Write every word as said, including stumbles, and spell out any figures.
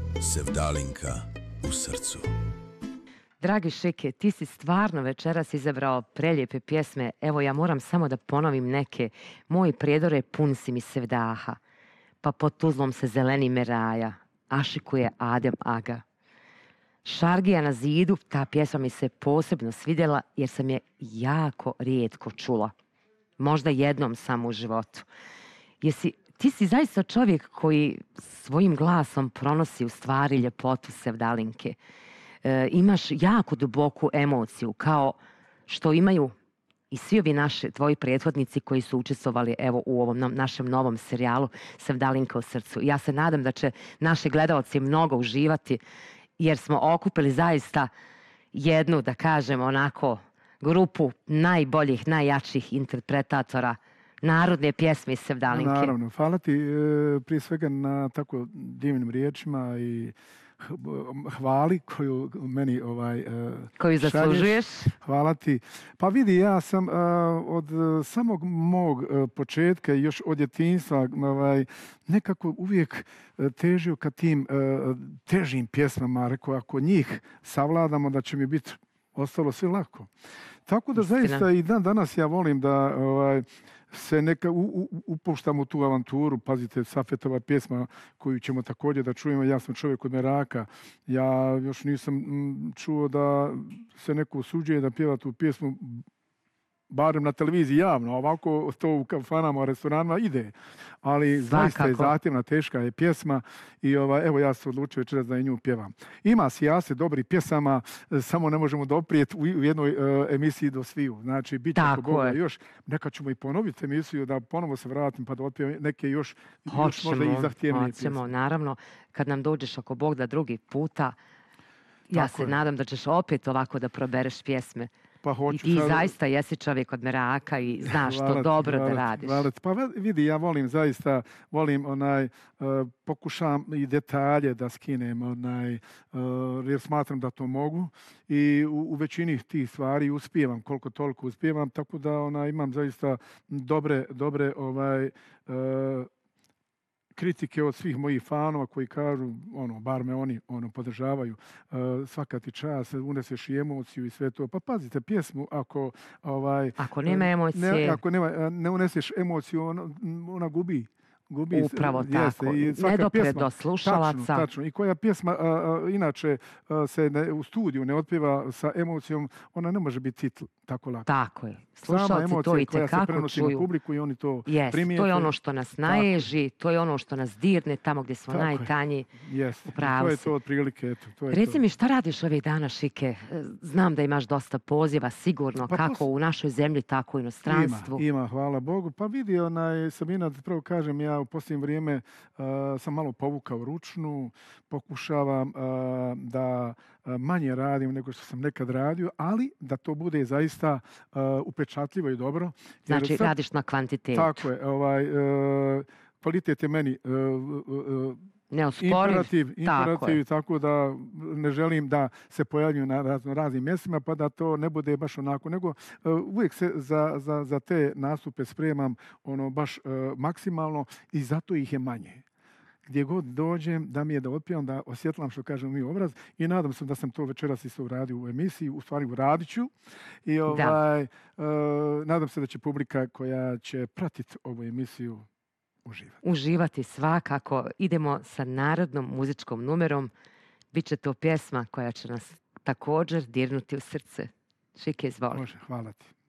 Sevdalinka u srcu. Dragi Šike, ti si stvarno večeras izabrao prelijepe pjesme. Evo, ja moram samo da ponovim neke. Moj prijedore pun si mi sevdaha, pa pod tuzlom se zeleni meraja, ašikuje Adem Aga. Šargija na zidu, ta pjesma mi se posebno svidjela jer sam je jako rijetko čula. Možda jednom samo u životu. Jesi, ti si zaista čovjek koji svojim glasom pronosi u stvari ljepotu Sevdalinke. E, imaš jako duboku emociju, kao što imaju i svi ovi naši tvoji prethodnici koji su učestvovali evo u ovom našem novom serijalu Sevdalinka u srcu. Ja se nadam da će naši gledalci mnogo uživati jer smo okupili zaista jednu, da kažem, onako grupu najboljih, najjačih interpretatora narodne pjesme iz Sevdalinke. Naravno, hvala ti prije svega na tako divnim riječima i hvali koju meni ovaj koju zaslužuješ. Hvala ti. Pa vidi, ja sam uh, od samog mog uh, početka i još od djetinjstva ovaj, nekako uvijek težio ka tim uh, težim pjesmama. Rekao, ako njih savladamo da će mi biti ostalo sve lako. Tako da Istina. Zaista i dan danas ja volim da ovaj, se neka u, u, upuštam u tu avanturu. Pazite, Safetova pjesma koju ćemo također da čujemo. Ja sam čovjek od Meraka. Ja još nisam m, čuo da se neko usuđuje da pjeva tu pjesmu barem na televiziji javno, ovako to u kafanama, u restoranima ide. Ali Svakako. Zaista je zahtjevna, teška je pjesma i ovaj, evo ja se odlučio večeras da i nju pjevam. Ima sijase dobrih pjesama, samo ne možemo doprijeti u jednoj uh, emisiji do sviju. Znači, bit će ako Boga još, neka ćemo i ponoviti emisiju da ponovo se vratim pa da otpijem neke još, hoćemo, još možda i zahtjevnije hoćemo, pjesme. naravno, kad nam dođeš ako Bog da drugi puta, ja Tako se je. nadam da ćeš opet ovako da probereš pjesme. Pa hoću, I ti sad... zaista jesi čovjek od Meraka i znaš Hvala to ti, dobro hvala da ti, radiš. hvala ti. Pa vidi, ja volim zaista, volim onaj, uh, pokušam i detalje da skinem, onaj, uh, jer smatram da to mogu i u, u većini tih stvari uspijevam, koliko toliko uspijevam, tako da ona, imam zaista dobre, dobre ovaj, uh, kritike od svih mojih fanova koji kažu, ono, bar me oni ono, podržavaju, uh, svaka ti čast, uneseš i emociju i sve to. Pa pazite, pjesmu ako... Ovaj, Ako nema emocije... Ne, ako nema, ne uneseš emociju, ona, ona gubi. Gubi, Upravo jeste, tako. I svaka Ne dopre pjesma, do slušalaca. Tačno, tačno. I koja pjesma a, a, inače a, se ne, u studiju ne otpjeva sa emocijom, ona ne može biti titl tako lako. Tako je. Sama Slušalci to i koja se tekako prenosi na čuju. publiku i oni to Yes, primijete. to je ono što nas naježi, to je ono što nas dirne tamo gdje smo Tako je. najtanji. Yes. Upravo To je si. to otprilike. Eto, to je Reci to. mi šta radiš ovih dana, Šike? Znam da imaš dosta poziva, sigurno, Pa kako pos... u našoj zemlji, tako i u inostranstvu. Ima, ima, hvala Bogu. Pa vidi, onaj, Sabina, da prvo kažem, ja u posljednje vrijeme uh, sam malo povukao ručnu, pokušavam uh, da uh, manje radim nego što sam nekad radio, ali da to bude zaista uh, upečatljivo i dobro. Znači, sad, radiš na kvantitetu. Tako je. Ovaj, uh, kvalitet je meni uh, uh, Neosporiv. imperativ, Tako imperativ je. tako da ne želim da se pojavljuju na razno, raznim mjestima pa da to ne bude baš onako, nego uh, uvijek se za, za, za te nastupe spremam ono baš uh, maksimalno i zato ih je manje. Gdje god dođem, da mi je da otpivam, da osjetlam što kažem mi obraz i nadam se da sam to večeras isto uradio u emisiji, u stvari uradit ću. I ovaj, uh, nadam se da će publika koja će pratiti ovu emisiju uživati. Uživati svakako. Idemo sa narodnom muzičkom numerom. Biće to pjesma koja će nas također dirnuti u srce. Šike, izvoli. Može, hvala ti.